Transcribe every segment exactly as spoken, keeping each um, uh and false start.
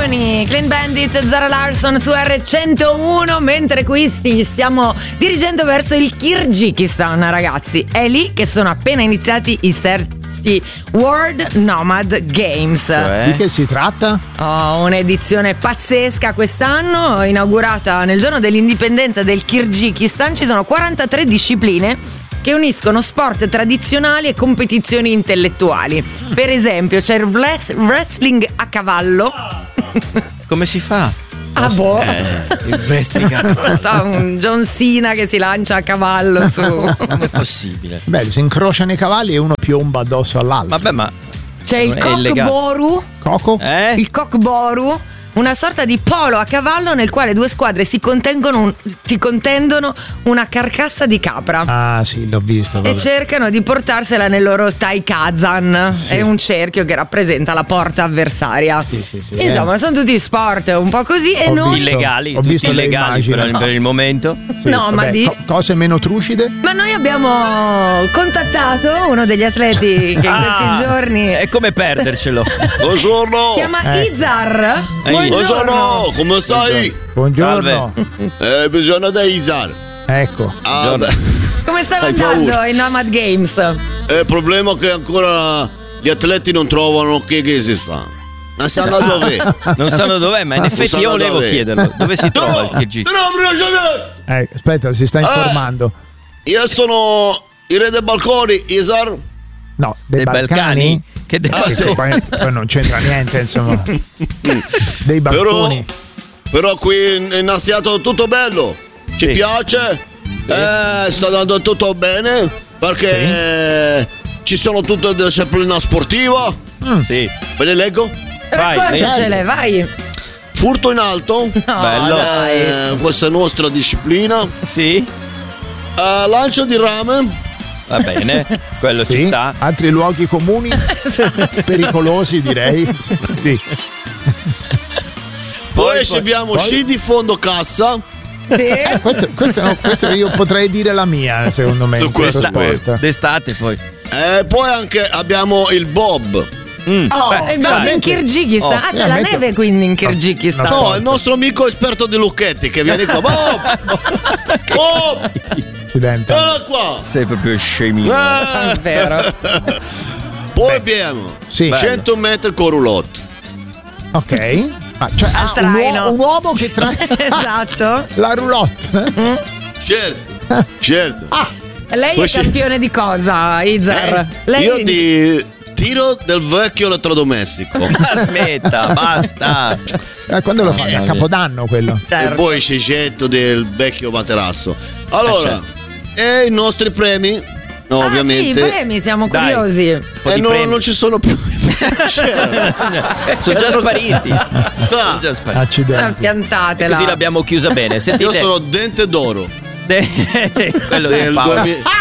Canzoni, Clean Bandit, Zara Larsson su erre centouno, mentre qui ci stiamo dirigendo verso il Kirghizistan, ragazzi. È lì che sono appena iniziati i sesti World Nomad Games. Cioè? Di che si tratta? Oh, un'edizione pazzesca quest'anno, inaugurata nel giorno dell'indipendenza del Kirghizistan. Ci sono quarantatré discipline che uniscono sport tradizionali e competizioni intellettuali. Per esempio c'è il wrestling a cavallo. Come si fa? Ah boh, eh, il wrestling a cavallo. Non so, un John Cena che si lancia a cavallo su. Come è possibile? Beh, si incrociano i cavalli e uno piomba addosso all'altro. Vabbè, ma c'è il cockboru. Coco? Eh? Il cockboru, una sorta di polo a cavallo nel quale due squadre si contengono un, si contendono una carcassa di capra. Ah sì, l'ho visto. E vabbè. cercano di portarsela nel loro Taikazan. Sì. È un cerchio che rappresenta la porta avversaria. Sì, sì, sì. Insomma, eh. sono tutti sport un po' così e Ho noi visto, illegali, ho tutti visto le illegali immagini. per, per il momento. Sì, no, vabbè, ma di co- cose meno trucide? Ma noi abbiamo contattato uno degli atleti che in Ah, questi giorni è come perdercelo. Buongiorno. si chiama Eh. Izar. Eh, Buongiorno, come stai? Buongiorno. Eh, bisogno di Izar. Ecco. Ah, Buongiorno. beh. Come stanno Hai andando paura? i Nomad Games? Eh, il problema è che ancora gli atleti non trovano che che si sta. Non sanno dove. Non sanno dov'è, ma in Non effetti sanno io volevo dov'è. chiederlo. Dove si trova il No, K G? no, Eh, aspetta, si sta informando. io sono il re dei balconi, Izar. No, dei, Dei Balcani? Che dei Ah, Balcani? sì. Poi, poi non c'entra niente, insomma. Dei balconi. Però, però qui è innanzitutto tutto bello. Ci Sì. piace. Eh, sta andando tutto bene. Perché eh, ci sono tutte le discipline sportive. Sì. Ve le leggo? Vai, Raccontacele, vai. Furto in alto. No, Bello. dai. Eh, questa è nostra disciplina. Sì. Eh, lancio di rame. Va bene, quello Sì. ci sta. Altri luoghi comuni? Pericolosi, direi. Sì. Poi, poi- abbiamo poi? sci di fondo cassa. Sì. Questo, questo, no, questo io potrei dire la mia, secondo me. Su in questo questa- sport. D'estate poi. E poi anche abbiamo il bob. Mm. Oh, Beh, Il Bob in Kirghizistan. Oh, Ah, c'è la veramente- neve quindi in Kirghizistan. No, No, il nostro amico esperto di lucchetti che viene qua. Bob! Bob! Accidente. Vieni qua! sei proprio scemino. Eh. È vero. Poi abbiamo Sì. cento metri con roulotte. Ok. Ah, cioè, ah, un, traino. uo- un uomo che tra Esatto. la roulotte. Certo, certo. Lei Poi è c'è- campione di cosa, Izar? Eh, Lei io di tiro del vecchio elettrodomestico. Ma smetta, basta. Eh, quando lo fai? A Capodanno quello. E Certo. poi c'è getto del vecchio materasso. Allora, e i nostri premi? No, Ah, ovviamente. sì, premi, siamo Dai. curiosi. Un po' Eh, di no, premi. non ci sono più. C'era. Sono già spariti. Sono già spariti. Ah, Accidenti. piantatela. Così l'abbiamo chiusa bene. Io Sentite. sono dente d'oro De- sì, quello del del Paolo.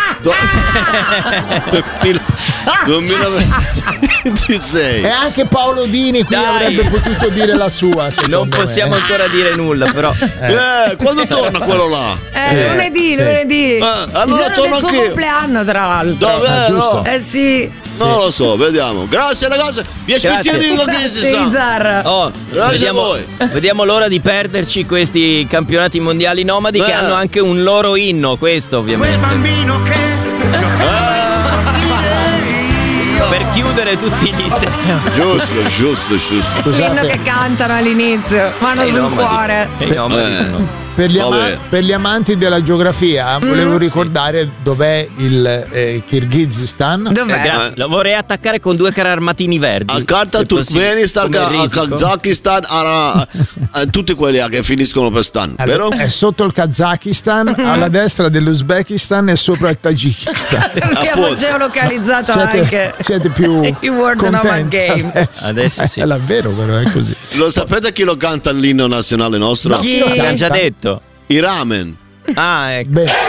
duemilaventisei. E anche Paolo Dini qui Dai. avrebbe potuto dire la sua. secondo Non me. possiamo ancora dire nulla, però. Eh, quando torna quello là? Eh, Eh, lunedì, sì. lunedì. Ah, Il allora giorno torno del suo anch'io. compleanno, tra l'altro. Ah, Davvero? giusto. Eh sì. Non lo so, vediamo. Grazie ragazzi. Vi aspettiamo Grazie. in Grazie, organizzazione. Izar. Oh, Grazie vediamo, a voi. vediamo l'ora di perderci questi campionati mondiali nomadi Beh. che hanno anche un loro inno, questo ovviamente. Per chiudere tutti gli stereotipi. Giusto, giusto, giusto. L'inno che cantano all'inizio, mano E i sul nomadi. cuore. E i nomadi Eh. sono- Per gli, ama- Vabbè. per gli amanti della geografia, Mm, volevo ricordare dov'è il eh, Kirghizistan. Eh, Dov'è? grazie. Lo vorrei attaccare con due carri armatini verdi. Accanto se al Turkmenistan, possibile, come al risico. Kazakistan, a, a tutti quelli che finiscono per stan, vero? Allora, è sotto il Kazakistan, alla destra dell'Uzbekistan e sopra il Tagikistan. Abbiamo apposta. geolocalizzato anche Siete, siete più i World Nomad contenti Games. adesso. Adesso sì. È davvero, però è così. Lo sapete chi lo canta l'inno nazionale nostro? Chi? L'abbiamo già detto. I ramen. Ah, ecco. Beh,